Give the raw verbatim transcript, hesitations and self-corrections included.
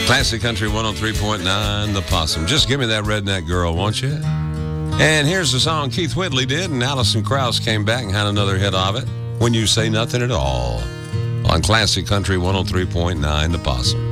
Classic Country one oh three point nine, The Possum. Just give me that redneck girl, won't you? And here's the song Keith Whitley did, and Alison Krauss came back and had another hit of it, When You Say Nothing at All, on Classic Country one oh three point nine, The Possum.